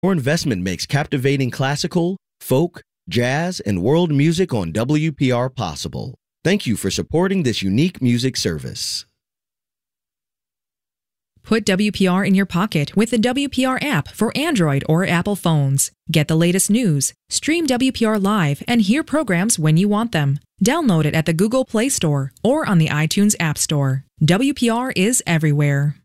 Your investment makes captivating classical, folk, jazz, and world music on WPR possible. Thank you for supporting this unique music service. Put WPR in your pocket with the WPR app for Android or Apple phones. Get the latest news, stream WPR live, and hear programs when you want them. Download it at the Google Play Store or on the iTunes App Store. WPR is everywhere.